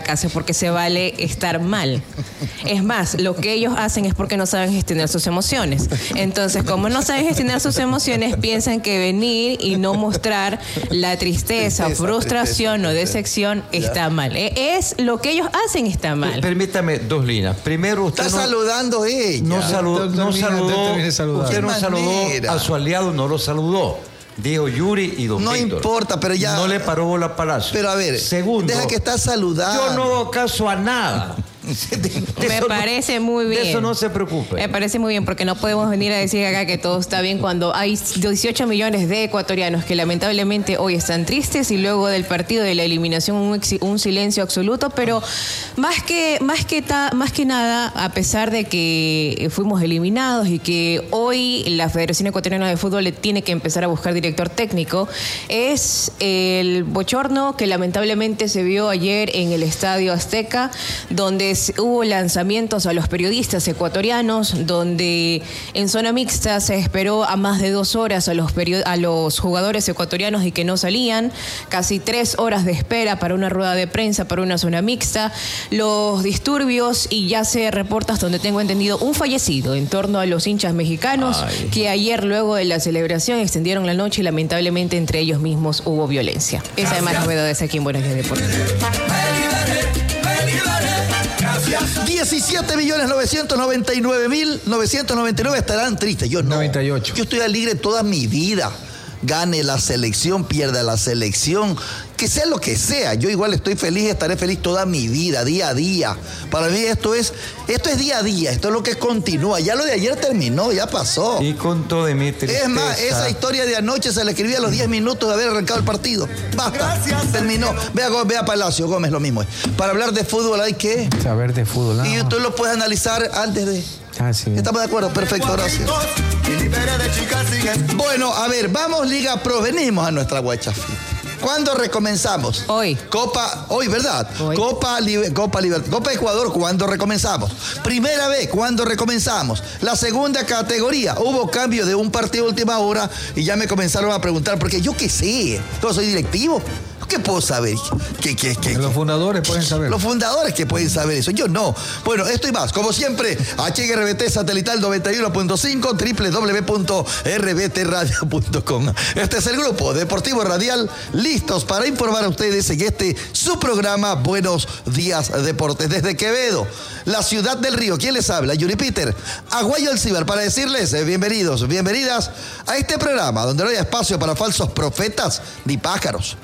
casa, porque se vale estar mal. Es más, lo que ellos hacen es porque no saben gestionar sus emociones. Entonces, como no saben gestionar sus emociones, piensan que venir y no mostrar la tristeza, frustración o decepción está mal. Es lo que ellos hacen está mal. Permítame dos líneas. Primero, usted está saludando ella. No saludó. Usted no saludó a su aliado, no lo saludó. Dijo Yuri y don Víctor. No importa, pero ya... No le paró bola a Palacio. Pero a ver, segundo, deja que está saludando. Yo no hago caso a nada. Me parece muy bien. De eso no se preocupe. Me parece muy bien, porque no podemos venir a decir acá que todo está bien cuando hay 18 millones de ecuatorianos que lamentablemente hoy están tristes y luego del partido de la eliminación un silencio absoluto, pero más que nada, a pesar de que fuimos eliminados y que hoy la Federación Ecuatoriana de Fútbol le tiene que empezar a buscar director técnico, es el bochorno que lamentablemente se vio ayer en el Estadio Azteca, donde hubo lanzamientos a los periodistas ecuatorianos, donde en zona mixta se esperó a más de 2 horas a los jugadores ecuatorianos y que no salían, casi 3 horas de espera para una rueda de prensa, para una zona mixta, los disturbios y ya se reporta, hasta donde tengo entendido, un fallecido en torno a los hinchas mexicanos que ayer luego de la celebración extendieron la noche y lamentablemente entre ellos mismos hubo violencia. Esa es más novedades aquí en Buenos Días Deportes. 17.999.999 estarán tristes. Yo no. 98. Yo estoy alegre toda mi vida. Gane la selección, pierda la selección, que sea lo que sea. Yo igual estoy feliz y estaré feliz toda mi vida, día a día. Para mí esto es día a día, esto es lo que continúa. Ya lo de ayer terminó, ya pasó. Y con todo de mi tristeza. Es más, esa historia de anoche se la escribí a los 10 minutos de haber arrancado el partido. Basta, gracias, terminó. Ve a Palacio Gómez, lo mismo. Para hablar de fútbol hay que... saber de fútbol. Y tú lo puedes analizar antes de... sí. ¿Estamos de acuerdo? Perfecto, gracias. Bueno, a ver, vamos Liga Pro, venimos a nuestra guachafita. ¿Cuándo recomenzamos? Hoy, ¿verdad? Hoy. Copa Ecuador, ¿cuándo recomenzamos? Primera vez, ¿cuándo recomenzamos? La segunda categoría, hubo cambio de un partido a última hora y ya me comenzaron a preguntar, porque yo qué sé, yo soy directivo. ¿Qué puedo saber? Los fundadores pueden saber. Los fundadores que pueden saber eso, yo no. Bueno, esto y más, como siempre, HRBT Satelital 91.5, www.rbtradio.com. Este es el grupo Deportivo Radial, listos para informar a ustedes en su programa Buenos Días Deportes. Desde Quevedo, la ciudad del río, ¿quién les habla? Yuri Peter, Aguayo Alcibar, para decirles bienvenidas a este programa donde no hay espacio para falsos profetas ni pájaros.